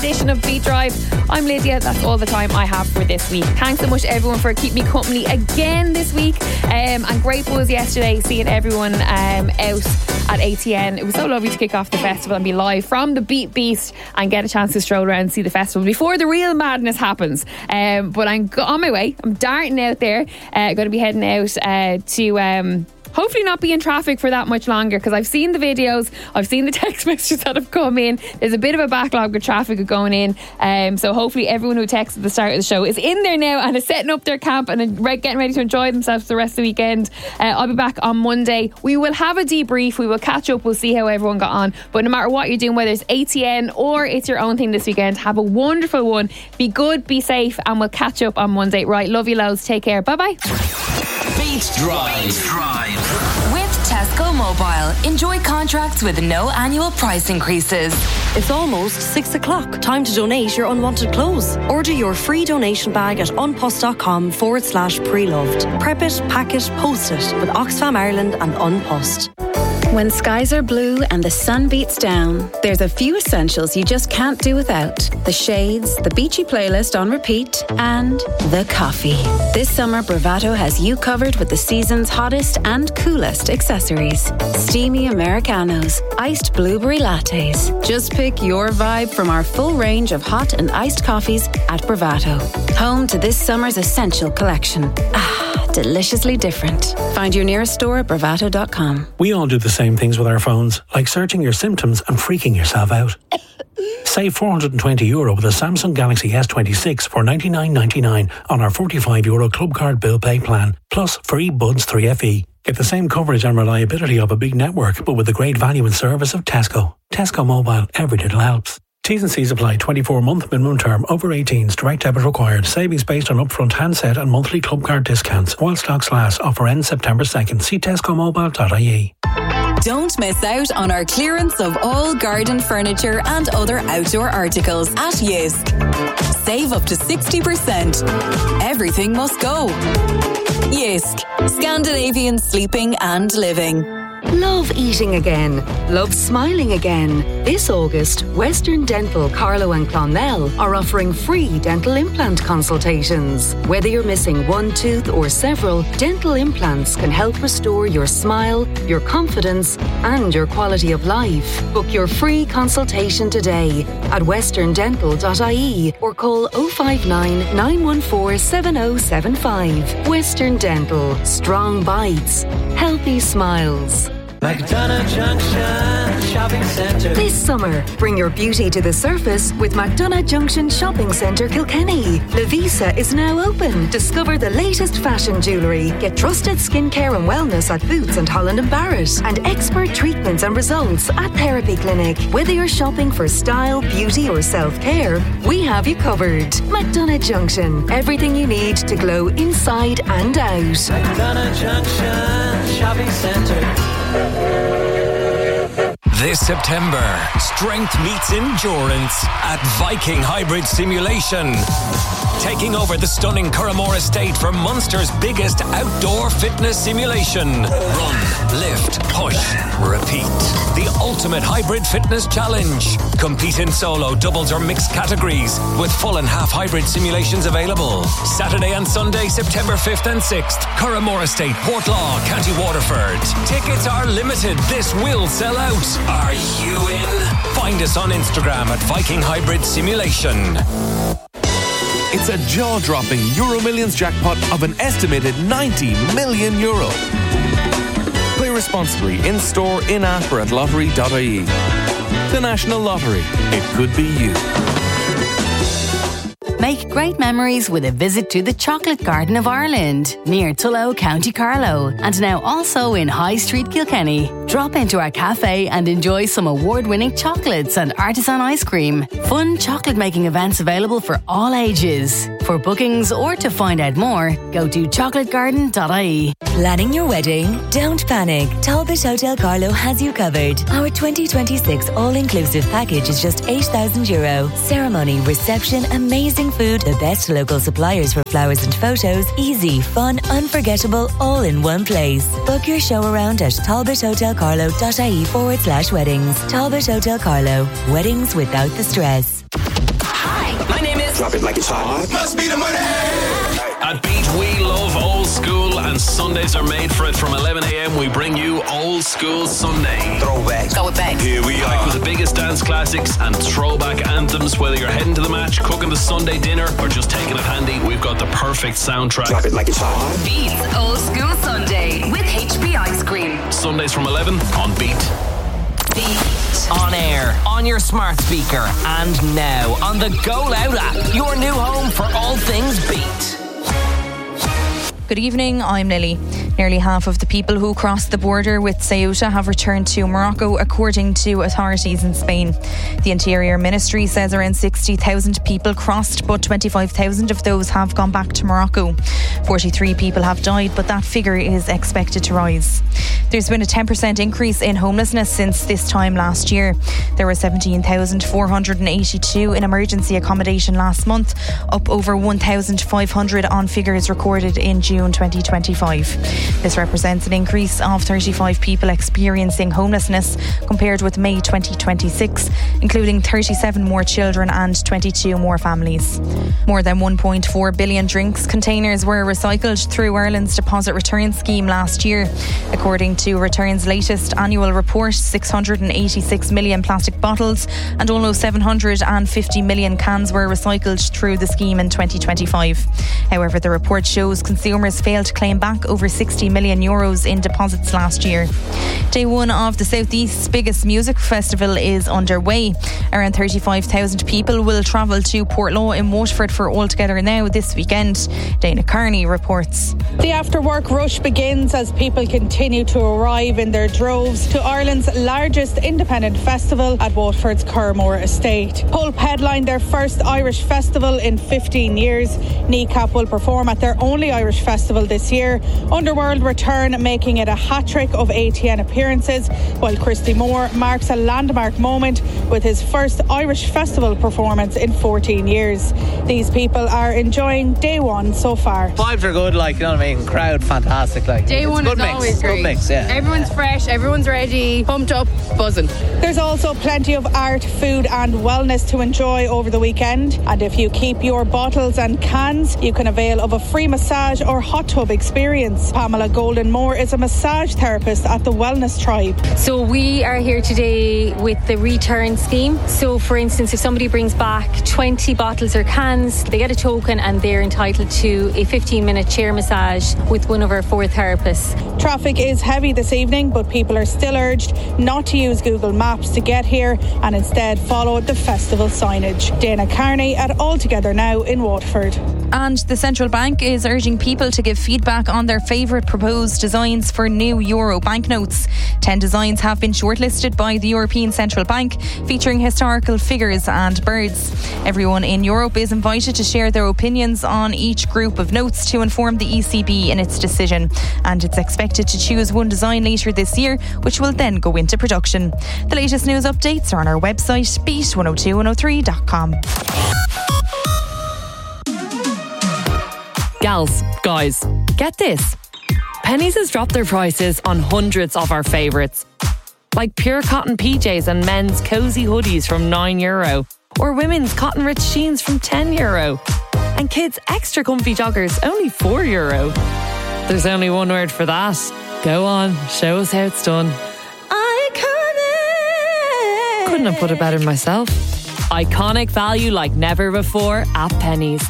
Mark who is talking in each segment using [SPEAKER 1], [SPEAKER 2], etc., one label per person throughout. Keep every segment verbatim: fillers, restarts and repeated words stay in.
[SPEAKER 1] edition of Beat Drive. I'm Lydia. That's all the time I have for this week. Thanks so much everyone for keeping me company again this week. Um, and great buzz yesterday seeing everyone um, out at A T N. It was so lovely to kick off the festival and be live from the Beat Beast and get a chance to stroll around and see the festival before the real madness happens. Um, but I'm go- on my way. I'm darting out there. Uh, going to be heading out uh, to... Um, hopefully not be in traffic for that much longer, because I've seen the videos, I've seen the text messages that have come in. There's a bit of a backlog of traffic going in, um, so hopefully everyone who texted at the start of the show is in there now and is setting up their camp and getting ready to enjoy themselves the rest of the weekend. uh, I'll be back on Monday. We will have a debrief, we will catch up, we'll see how everyone got on. But no matter what you're doing, whether it's A T N or it's your own thing this weekend, have a wonderful one. Be good, be safe, and we'll catch up on Monday. Right, love you loads, take care, bye bye.
[SPEAKER 2] Beat Drive. Beat Drive.
[SPEAKER 3] With Tesco Mobile, enjoy contracts with no annual price increases.
[SPEAKER 4] It's almost six o'clock. Time to donate your unwanted clothes. Order your free donation bag at unpost.com forward slash pre-loved. Prep it, pack it, post it with Oxfam Ireland and Unpost.
[SPEAKER 5] When skies are blue and the sun beats down, there's a few essentials you just can't do without. The shades, the beachy playlist on repeat, and the coffee. This summer, Bravado has you covered with the season's hottest and coolest accessories. Steamy Americanos, iced blueberry lattes. Just pick your vibe from our full range of hot and iced coffees at Bravado. Home to this summer's essential collection. Ah, deliciously different. Find your nearest store at bravado dot com.
[SPEAKER 6] We all do the same things with our phones, like searching your symptoms and freaking yourself out. Save four hundred twenty euro with a Samsung Galaxy S twenty-six for ninety-nine ninety-nine on our forty-five euro Club Card Bill Pay plan, plus free Buds three F E. Get the same coverage and reliability of a big network, but with the great value and service of Tesco. Tesco Mobile, every little helps. T's and C's apply. twenty-four month minimum term. Over eighteens. Direct debit required. Savings based on upfront handset and monthly club card discounts. While stocks last. Offer ends September second. See tesco mobile dot I E.
[SPEAKER 3] Don't miss out on our clearance of all garden furniture and other outdoor articles at Yisk. Save up to sixty percent. Everything must go. Yisk. Scandinavian sleeping and living.
[SPEAKER 7] Love eating again. Love smiling again. This August, Western Dental Carlow and Clonmel are offering free dental implant consultations. Whether you're missing one tooth or several, dental implants can help restore your smile, your confidence, and your quality of life. Book your free consultation today at western dental dot I E or call oh five nine, nine one four, seven oh seven five. Western Dental. Strong bites. Healthy smiles.
[SPEAKER 8] McDonagh Junction Shopping Centre.
[SPEAKER 7] This summer, bring your beauty to the surface with McDonagh Junction Shopping Centre Kilkenny. Lavisa is now open. Discover the latest fashion jewellery. Get trusted skincare and wellness at Boots and Holland and Barrett. And expert treatments and results at Therapy Clinic. Whether you're shopping for style, beauty or self-care, we have you covered. McDonagh Junction. Everything you need to glow inside and out.
[SPEAKER 8] McDonagh Junction Shopping Centre.
[SPEAKER 2] This September, strength meets endurance at Viking Hybrid Simulation. Taking over the stunning Curramore Estate for Munster's biggest outdoor fitness simulation. Run, lift, push, repeat. The ultimate hybrid fitness challenge. Compete in solo, doubles or mixed categories with full and half hybrid simulations available. Saturday and Sunday, September fifth and sixth. Curramore Estate, Portlaw, County Waterford. Tickets are limited. This will sell out. Are you in? Find us on Instagram at Viking Hybrid Simulation.
[SPEAKER 9] It's a jaw-dropping Euro Millions jackpot of an estimated ninety million euro. Play responsibly in-store, in-app or at lottery dot I E. The National Lottery. It could be you.
[SPEAKER 3] Make great memories with a visit to the Chocolate Garden of Ireland, near Tullow, County Carlow, and now also in High Street, Kilkenny. Drop into our cafe and enjoy some award-winning chocolates and artisan ice cream. Fun chocolate-making events available for all ages. For bookings or to find out more, go to chocolate garden dot I E.
[SPEAKER 10] Planning your wedding? Don't panic. Talbot Hotel Carlow has you covered. Our twenty twenty-six all-inclusive package is just eight thousand euro. Ceremony, reception, amazing food, the best local suppliers for flowers and photos, easy, fun, unforgettable, all in one place. Book your show around at talbot hotel carlow dot I E forward slash weddings. Talbot Hotel Carlow. Weddings without the stress.
[SPEAKER 11] Drop it like it's hot. Must be the money.
[SPEAKER 2] At Beat, we love old school, and Sundays are made for it. From eleven a.m, we bring you Old School Sunday.
[SPEAKER 11] Throwback.
[SPEAKER 12] Go with bang.
[SPEAKER 2] Here we are. With the biggest dance classics and throwback anthems. Whether you're heading to the match, cooking the Sunday dinner, or just taking it handy, we've got the perfect soundtrack.
[SPEAKER 11] Drop it like it's hot.
[SPEAKER 12] Beats Old School Sunday with H P Ice Cream.
[SPEAKER 2] Sundays from eleven on Beat.
[SPEAKER 13] Beat. On air, on your smart speaker, and now on the Go Loud app. Your new home for all things Beat.
[SPEAKER 14] Good evening, I'm Lily. Nearly half of the people who crossed the border with Ceuta have returned to Morocco, according to authorities in Spain. The Interior Ministry says around sixty thousand people crossed, but twenty-five thousand of those have gone back to Morocco. forty-three people have died, but that figure is expected to rise. There's been a ten percent increase in homelessness since this time last year. There were seventeen thousand four hundred eighty-two in emergency accommodation last month, up over one thousand five hundred on figures recorded in June twenty twenty-five. This represents an increase of thirty-five people experiencing homelessness compared with May twenty twenty-six, including thirty-seven more children and twenty-two more families. More than one point four billion drinks containers were recycled through Ireland's deposit return scheme last year. According to Return's latest annual report, six hundred eighty-six million plastic bottles and almost seven hundred fifty million cans were recycled through the scheme in twenty twenty-five. However, the report shows consumers failed to claim back over sixty million euros in deposits last year. Day one of the Southeast's biggest music festival is underway. Around thirty-five thousand people will travel to Portlaw in Waterford for All Together Now this weekend. Dana Carney reports.
[SPEAKER 15] The after-work rush begins as people continue to arrive in their droves to Ireland's largest independent festival at Waterford's Curramore Estate. Pulp headlined their first Irish festival in fifteen years. Kneecap will perform at their only Irish festival this year. Underworld return, making it a hat-trick of A T N appearances, while Christy Moore marks a landmark moment with his first Irish festival performance in fourteen years. These people are enjoying day one so far.
[SPEAKER 16] Vibes are good, like, you know what I mean? Crowd fantastic, like.
[SPEAKER 17] Day one is
[SPEAKER 16] mix.
[SPEAKER 17] always great.
[SPEAKER 16] Good mix, yeah.
[SPEAKER 17] Everyone's fresh, everyone's ready, pumped up, buzzing.
[SPEAKER 15] There's also plenty of art, food and wellness to enjoy over the weekend. And if you keep your bottles and cans, you can avail of a free massage or hot tub experience. Pamela Golden Moore is a massage therapist at the Wellness Tribe.
[SPEAKER 18] So we are here today with the return scheme. So for instance, if somebody brings back twenty bottles or cans, they get a token and they're entitled to a fifteen minute chair massage with one of our four therapists.
[SPEAKER 15] Traffic is heavy this evening, but people are still urged not to use Google Maps to get here and instead follow the festival signage. Dana Carney at All Together Now in Waterford.
[SPEAKER 14] And the Central Bank is urging people to give feedback on their favourite proposed designs for new euro banknotes. Ten designs have been shortlisted by the European Central Bank, featuring historical figures and birds. Everyone in Europe is invited to share their opinions on each group of notes to inform the E C B in its decision. And it's expected to choose one design later this year, which will then go into production. The latest news updates are on our website, beat one oh two one oh three dot com.
[SPEAKER 19] Gals, guys, get this. Penneys has dropped their prices on hundreds of our favourites. Like pure cotton P Js and men's cosy hoodies from nine euro. Or women's cotton rich jeans from ten euro. And kids' extra comfy joggers only four euro. There's only one word for that. Go on, show us how it's done. Iconic! Couldn't have put it better myself. Iconic value like never before at Penneys.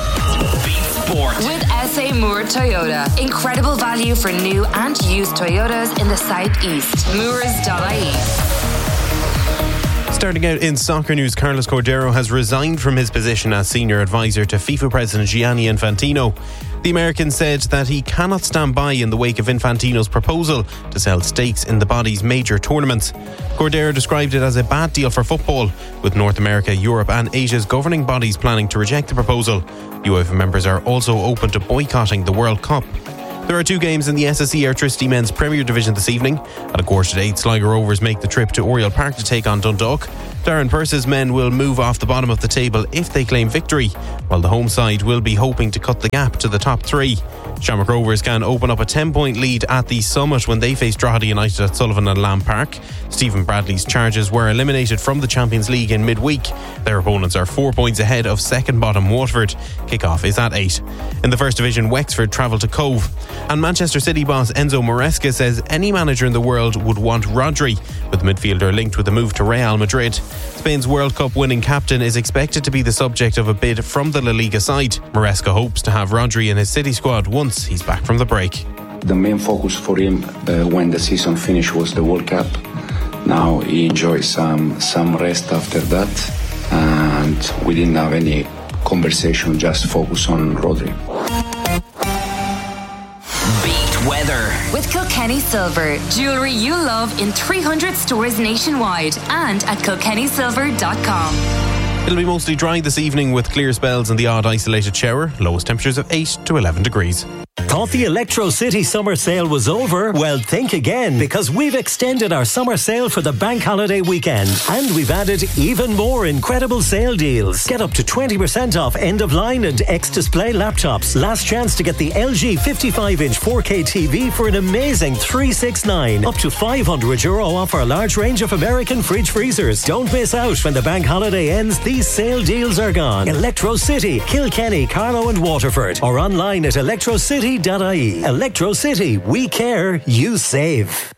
[SPEAKER 12] With S A Moore Toyota. Incredible value for new and used Toyotas in the southeast. Moores dot I E.
[SPEAKER 20] Starting out in soccer news, Carlos Cordero has resigned from his position as senior advisor to FIFA President Gianni Infantino. The American said that he cannot stand by in the wake of Infantino's proposal to sell stakes in the body's major tournaments. Cordero described it as a bad deal for football, with North America, Europe and Asia's governing bodies planning to reject the proposal. UEFA members are also open to boycotting the World Cup. There are two games in the S S E Airtricity Men's Premier Division this evening. At a quarter to eight, Sligo Rovers make the trip to Oriel Park to take on Dundalk. Darren Purse's men will move off the bottom of the table if they claim victory, while the home side will be hoping to cut the gap to the top three. Shamrock Rovers can open up a ten-point lead at the Summit when they face Drogheda United at Sullivan and Lamb Park. Stephen Bradley's Chargers were eliminated from the Champions League in midweek. Their opponents are four points ahead of second-bottom Waterford. Kick-off is at eight. In the First Division, Wexford travel to Cove. And Manchester City boss Enzo Maresca says any manager in the world would want Rodri, with the midfielder linked with a move to Real Madrid. Spain's World Cup winning captain is expected to be the subject of a bid from the La Liga side. Maresca hopes to have Rodri in his City squad once he's back from the break.
[SPEAKER 21] The main focus for him uh, when the season finished was the World Cup. Now he enjoys some, some rest after that, and we didn't have any conversation, just focus on Rodri.
[SPEAKER 12] Weather. With Kilkenny Silver, jewellery you love in three hundred stores nationwide and at kilkenny silver dot com.
[SPEAKER 20] It'll be mostly dry this evening with clear spells and the odd isolated shower. Lowest temperatures of eight to eleven degrees.
[SPEAKER 22] Thought the Electro City summer sale was over? Well, think again, because we've extended our summer sale for the bank holiday weekend, and we've added even more incredible sale deals. Get up to twenty percent off end-of-line and X-Display laptops. Last chance to get the L G fifty-five inch four K T V for an amazing three sixty-nine. Up to five hundred euro off our large range of American fridge freezers. Don't miss out when the bank holiday ends. These sale deals are gone. Electro City, Kilkenny, Carlow and Waterford, or online at electro city dot I E. Electro City, we care, you save.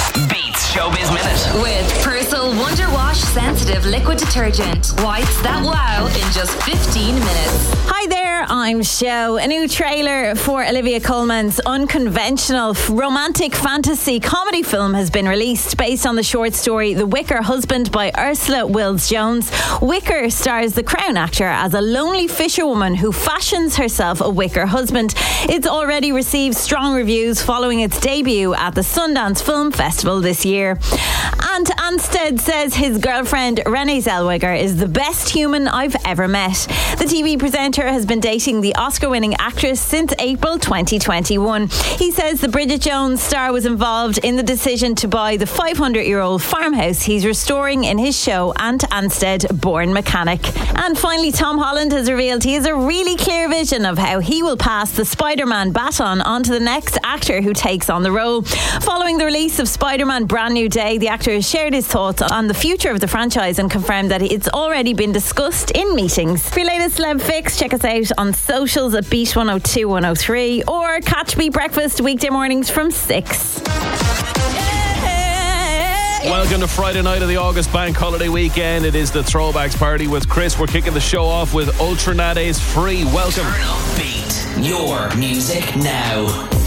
[SPEAKER 13] Beats Showbiz Minute
[SPEAKER 12] with Persil Wonder Wash Sensitive Liquid Detergent. Whites that wow in just fifteen minutes.
[SPEAKER 23] Hi there, I'm Show. A new trailer for Olivia Colman's unconventional romantic fantasy comedy film has been released based on the short story The Wicker Husband by Ursula Wills-Jones. Wicker stars the Crown actor as a lonely fisherwoman who fashions herself a wicker husband. It's already received strong reviews following its debut at the Sundance Film Festival this year. And Anstead says his girlfriend Renée Zellweger is the best human I've ever met. The T V presenter has been dating the Oscar-winning actress since April twenty twenty-one. He says the Bridget Jones star was involved in the decision to buy the five hundred year old farmhouse he's restoring in his show Ant Anstead, Born Mechanic. And finally, Tom Holland has revealed he has a really clear vision of how he will pass the Spider-Man baton on to the next actor who takes on the role. Following the release of Spider-Man Brand New Day, the actor has shared his thoughts on the future of the franchise and confirmed that it's already been discussed in meetings. For your latest celeb fix, check us out on socials at Beat one oh two one oh three or catch Beat Breakfast weekday mornings from six.
[SPEAKER 24] Welcome to Friday night of the August Bank Holiday weekend. It is the Throwbacks Party with Chris. We're kicking the show off with Ultra Nades Free. Welcome.
[SPEAKER 13] Turn up Beat. Your music now.